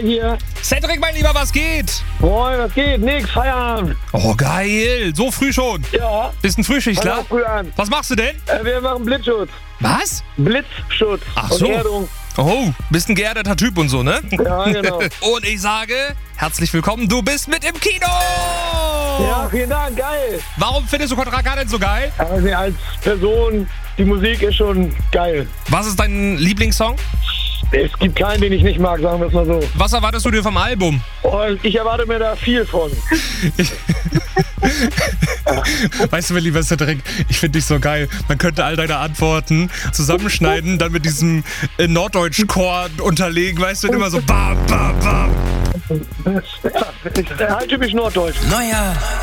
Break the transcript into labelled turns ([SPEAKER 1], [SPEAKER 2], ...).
[SPEAKER 1] Hier.
[SPEAKER 2] Cedric, mein Lieber, was geht?
[SPEAKER 1] Moin, was geht? Nix, Feierabend.
[SPEAKER 2] Oh, geil. So früh schon.
[SPEAKER 1] Ja.
[SPEAKER 2] Bist ein Frühschichtler?
[SPEAKER 1] Fang auch früh an.
[SPEAKER 2] Was machst du denn?
[SPEAKER 1] Wir machen Blitzschutz.
[SPEAKER 2] Was?
[SPEAKER 1] Blitzschutz.
[SPEAKER 2] Ach
[SPEAKER 1] und
[SPEAKER 2] so.
[SPEAKER 1] Erdung.
[SPEAKER 2] Oh, bist ein geerdeter Typ und so, ne?
[SPEAKER 1] Ja, genau.
[SPEAKER 2] Und ich sage, herzlich willkommen, du bist mit im Kino!
[SPEAKER 1] Ja, vielen Dank, geil.
[SPEAKER 2] Warum findest du Contra K denn so geil?
[SPEAKER 1] Also als Person, die Musik ist schon geil.
[SPEAKER 2] Was ist dein Lieblingssong?
[SPEAKER 1] Es gibt keinen, den ich nicht mag, sagen wir es mal so.
[SPEAKER 2] Was erwartest du dir vom Album?
[SPEAKER 1] Und ich erwarte mir da viel von.
[SPEAKER 2] Weißt du, mein lieber Cedric, ich finde dich so geil. Man könnte all deine Antworten zusammenschneiden, dann mit diesem Norddeutsch-Chor unterlegen, weißt du, und immer so bam, bam, bam.
[SPEAKER 1] Ja, halt typisch norddeutsch.
[SPEAKER 3] Neuer